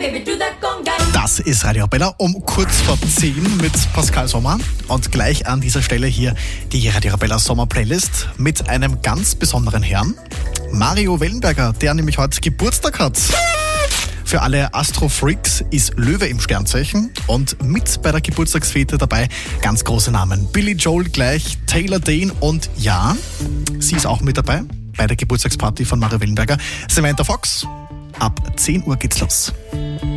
Das ist Radio Arabella um kurz vor 10 mit Pascal Sommer. Und gleich an dieser Stelle hier die Radio Arabella Sommer Playlist mit einem ganz besonderen Herrn. Mario Wellenberger, der nämlich heute Geburtstag hat. Für alle Astro-Freaks ist Löwe im Sternzeichen und mit bei der Geburtstagsfete dabei ganz große Namen. Billy Joel gleich, Taylor Dane und ja, sie ist auch mit dabei bei der Geburtstagsparty von Mario Wellenberger. Samantha Fox, ab 10 Uhr geht's los.